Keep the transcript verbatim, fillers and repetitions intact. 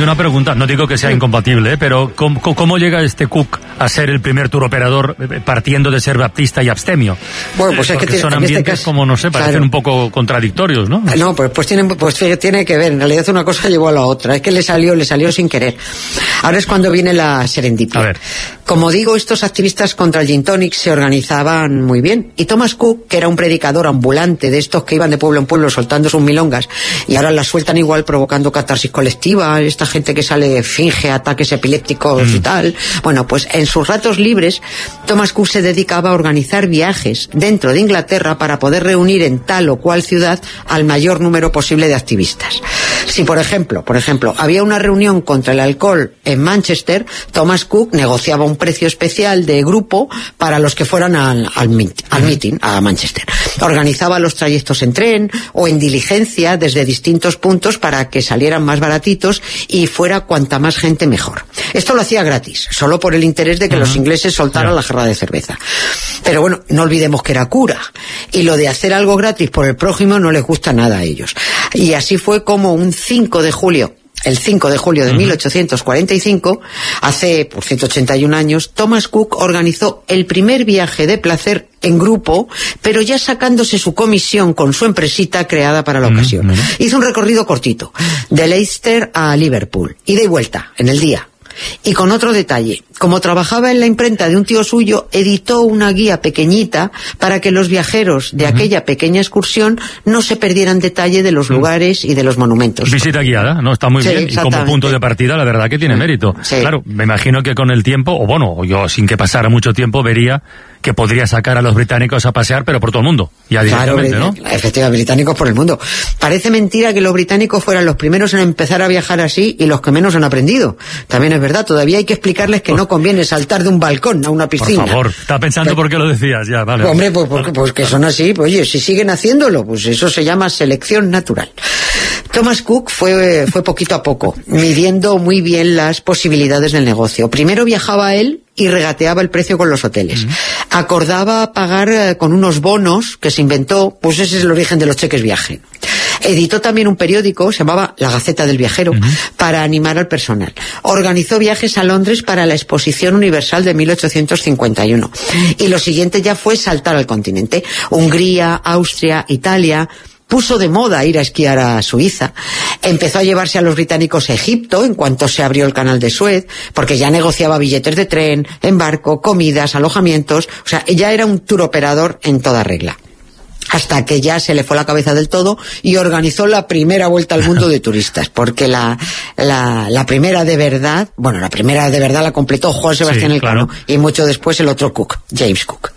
una pregunta, no digo que sea incompatible, ¿eh? Pero ¿cómo, ¿cómo llega este Cook a ser el primer turoperador partiendo de ser baptista y abstemio? Bueno, pues es que tiene, son en ambientes este caso, como, no sé, parecen claro, un poco contradictorios, ¿no? No, pues, pues, tiene, pues tiene que ver, en realidad una cosa llevó a la otra, es que le salió, le salió sin querer. Ahora es cuando viene la serendipia. A ver. Como digo, estos activistas contra el gin tonic se organizaban muy bien, y Thomas Cook, que era un predicador ambulante de estos que iban de pueblo en pueblo soltando sus milongas, y ahora las sueltan igual provocando catarsis colectiva, esta gente que sale finge ataques epilépticos mm. y tal. Bueno, pues en sus ratos libres, Thomas Cook se dedicaba a organizar viajes dentro de Inglaterra para poder reunir en tal o cual ciudad al mayor número posible de activistas. Si, por ejemplo, por ejemplo, había una reunión contra el alcohol en Manchester, Thomas Cook negociaba un precio especial de grupo para los que fueran al, al, al meeting a Manchester. Organizaba los trayectos en tren o en diligencia desde distintos puntos para que salieran más baratitos y fuera cuanta más gente mejor. Esto lo hacía gratis, solo por el interés de que uh-huh. los ingleses soltaran yeah. la jarra de cerveza. Pero bueno, no olvidemos que era cura, y lo de hacer algo gratis por el prójimo no les gusta nada a ellos. Y así fue como un cinco de julio, el cinco de julio de uh-huh. mil ochocientos cuarenta y cinco, hace por ciento ochenta y un años, Thomas Cook organizó el primer viaje de placer en grupo, pero ya sacándose su comisión con su empresita creada para la uh-huh. ocasión. Uh-huh. Hizo un recorrido cortito, de Leicester a Liverpool, ida y vuelta, en el día. Y con otro detalle, como trabajaba en la imprenta de un tío suyo, editó una guía pequeñita para que los viajeros de uh-huh. aquella pequeña excursión no se perdieran detalle de los uh-huh. lugares y de los monumentos. Visita guiada, ¿no? Está muy sí, bien. Y como punto de partida, la verdad que tiene mérito. Sí. Claro, me imagino que con el tiempo, o bueno, yo sin que pasara mucho tiempo, vería que podría sacar a los británicos a pasear, pero por todo el mundo. Ya directamente, claro, ¿no? Efectivamente, británicos por el mundo. Parece mentira que los británicos fueran los primeros en empezar a viajar así y los que menos han aprendido. También es verdad, todavía hay que explicarles que no conviene saltar de un balcón a una piscina. Por favor, está pensando pero, por qué lo decías, ya, vale. Hombre, pues, pues, pues que son así, pues, oye, si siguen haciéndolo, pues eso se llama selección natural. Thomas Cook fue, fue poquito a poco, midiendo muy bien las posibilidades del negocio. Primero viajaba él y regateaba el precio con los hoteles. Uh-huh. Acordaba pagar eh, con unos bonos que se inventó, pues ese es el origen de los cheques viaje. Editó también un periódico, se llamaba La Gaceta del Viajero, uh-huh. para animar al personal. Organizó viajes a Londres para la Exposición Universal de mil ochocientos cincuenta y uno. Y lo siguiente ya fue saltar al continente. Hungría, Austria, Italia. Puso de moda ir a esquiar a Suiza, empezó a llevarse a los británicos a Egipto en cuanto se abrió el canal de Suez, porque ya negociaba billetes de tren, en barco, comidas, alojamientos, o sea, ya era un turoperador en toda regla. Hasta que ya se le fue la cabeza del todo y organizó la primera vuelta al mundo de turistas, porque la, la, la primera de verdad, bueno, la primera de verdad la completó Juan Sebastián sí, Elcano, claro. y mucho después el otro Cook, James Cook.